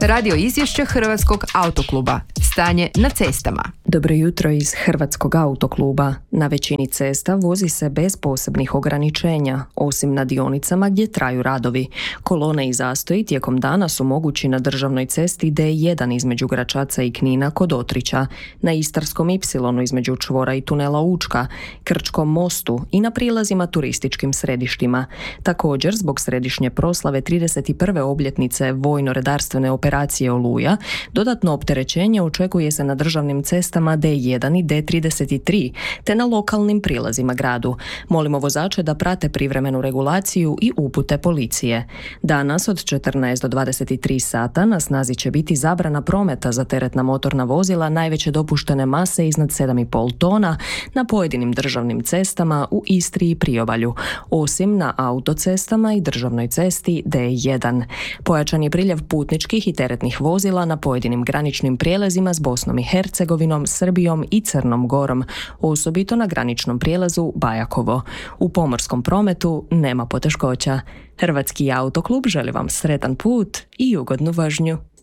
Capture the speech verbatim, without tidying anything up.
Radio izvješće Hrvatskog autokluba. Stanje na cestama. Dobro jutro iz Hrvatskog autokluba. Na većini cesta vozi se bez posebnih ograničenja, osim na dionicama gdje traju radovi. Kolone i zastoji tijekom dana su mogući na državnoj cesti D jedan između Gračaca i Knina kod Otrića, na Istarskom ipsilonu između čvora i tunela Učka, Krčkom mostu i na prilazima turističkim središtima. Također, zbog središnje proslave trideset prve obljetnice vojno-redarstvene operacije Oluja, dodatno opterećenje očekuje se na državnim cestama D jedan i D trideset tri, te na lokalnim prilazima gradu. Molimo vozače da prate privremenu regulaciju i upute policije. Danas od četrnaest do dvadeset tri sata na snazi će biti zabrana prometa za teretna motorna vozila najveće dopuštene mase iznad sedam i pol tona na pojedinim državnim cestama u Istri i Priobalju, osim na autocestama i državnoj cesti D jedan. Pojačan je priljev putničkih i teretnih vozila na pojedinim graničnim prijelazima s Bosnom i Hercegovinom, Srbijom i Crnom Gorom, osobito na graničnom prijelazu Bajakovo. U pomorskom prometu nema poteškoća. Hrvatski autoklub želi vam sretan put i ugodnu vožnju.